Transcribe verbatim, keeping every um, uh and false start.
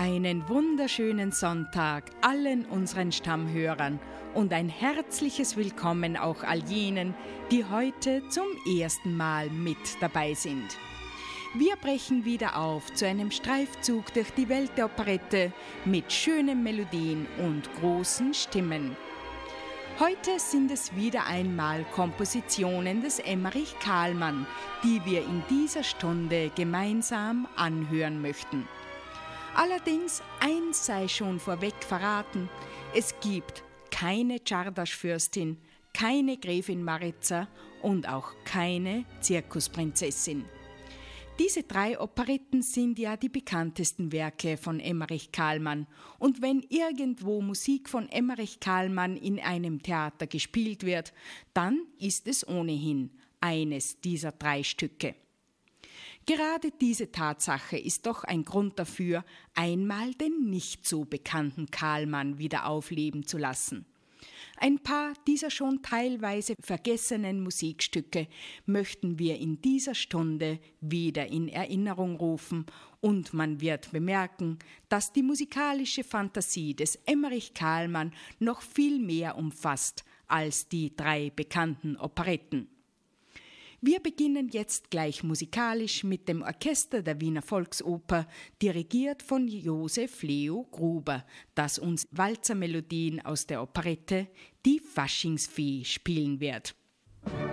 Einen wunderschönen Sonntag allen unseren Stammhörern und ein herzliches Willkommen auch all jenen, die heute zum ersten Mal mit dabei sind. Wir brechen wieder auf zu einem Streifzug durch die Welt der Operette mit schönen Melodien und großen Stimmen. Heute sind es wieder einmal Kompositionen des Emmerich Kahlmann, die wir in dieser Stunde gemeinsam anhören möchten. Allerdings, eins sei schon vorweg verraten, es gibt keine Czardas-Fürstin, keine Gräfin Maritza und auch keine Zirkusprinzessin. Diese drei Operetten sind ja die bekanntesten Werke von Emmerich Kahlmann. Und wenn irgendwo Musik von Emmerich Kahlmann in einem Theater gespielt wird, dann ist es ohnehin eines dieser drei Stücke. Gerade diese Tatsache ist doch ein Grund dafür, einmal den nicht so bekannten Kahlmann wieder aufleben zu lassen. Ein paar dieser schon teilweise vergessenen Musikstücke möchten wir in dieser Stunde wieder in Erinnerung rufen und man wird bemerken, dass die musikalische Fantasie des Emmerich Kahlmann noch viel mehr umfasst als die drei bekannten Operetten. Wir beginnen jetzt gleich musikalisch mit dem Orchester der Wiener Volksoper, dirigiert von Josef Leo Gruber, das uns Walzermelodien aus der Operette Die Faschingsfee spielen wird.